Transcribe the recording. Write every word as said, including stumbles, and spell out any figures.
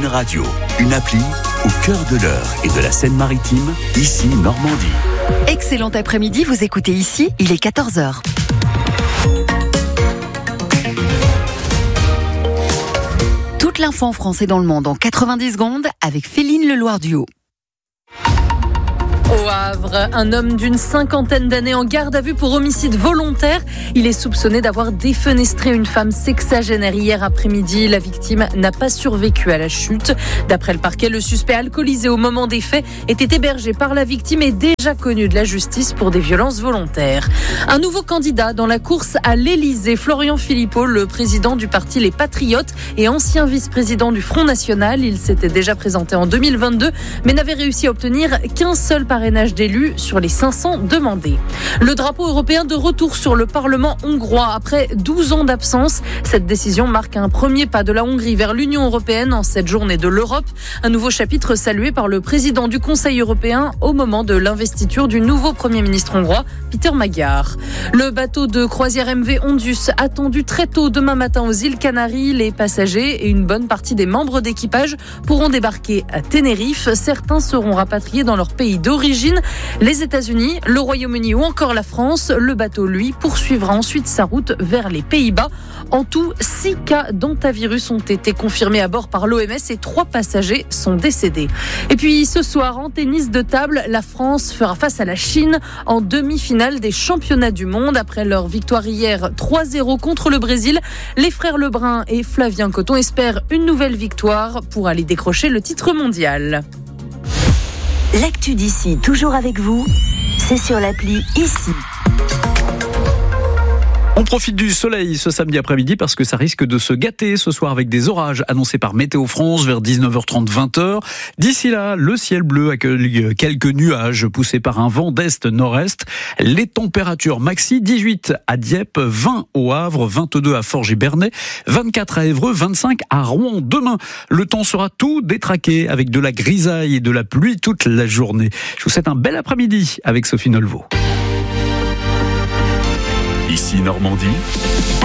Radio, une appli au cœur de l'Eure et de la Seine-Maritime, ici Normandie. Excellent après-midi, vous écoutez ici, il est quatorze heures. Toute l'info en France et dans le monde en quatre-vingt-dix secondes avec Féline Leloir-Duhaut. Au Havre, un homme d'une cinquantaine d'années en garde à vue pour homicide volontaire. Il est soupçonné d'avoir défenestré une femme sexagénaire hier après-midi. La victime n'a pas survécu à la chute. D'après le parquet, le suspect alcoolisé au moment des faits était hébergé par la victime et déjà connu de la justice pour des violences volontaires. Un nouveau candidat dans la course à l'Élysée, Florian Philippot, le président du parti Les Patriotes et ancien vice-président du Front National. Il s'était déjà présenté en deux mille vingt-deux, mais n'avait réussi à obtenir qu'un seul parrainage d'élus sur les cinq cents demandés. Le drapeau européen de retour sur le Parlement hongrois après douze ans d'absence. Cette décision marque un premier pas de la Hongrie vers l'Union européenne en cette journée de l'Europe. Un nouveau chapitre salué par le président du Conseil européen au moment de l'investiture du nouveau Premier ministre hongrois, Péter Magyar. Le bateau de croisière M V Ondus attendu très tôt demain matin aux îles Canaries. Les passagers et une bonne partie des membres d'équipage pourront débarquer à Tenerife. Certains seront rapatriés dans leur pays d'origine, les États-Unis, le Royaume-Uni ou encore la France. Le bateau, lui, poursuivra ensuite sa route vers les Pays-Bas. En tout, six cas d'hantavirus ont été confirmés à bord par l'O M S et trois passagers sont décédés. Et puis ce soir, en tennis de table, la France fera face à la Chine en demi-finale des championnats du monde. Après leur victoire hier trois zéro contre le Brésil, les frères Lebrun et Flavien Coton espèrent une nouvelle victoire pour aller décrocher le titre mondial. L'actu d'ici, toujours avec vous, c'est sur l'appli Ici. On profite du soleil ce samedi après-midi parce que ça risque de se gâter ce soir avec des orages annoncés par Météo France vers dix-neuf heures trente, vingt heures. D'ici là, le ciel bleu accueille quelques nuages poussés par un vent d'est-nord-est. Les températures maxi, dix-huit à Dieppe, vingt au Havre, vingt-deux à Forges et Bernay, vingt-quatre à Évreux, vingt-cinq à Rouen. Demain, le temps sera tout détraqué avec de la grisaille et de la pluie toute la journée. Je vous souhaite un bel après-midi avec Sophie Nolveau. Ici Normandie.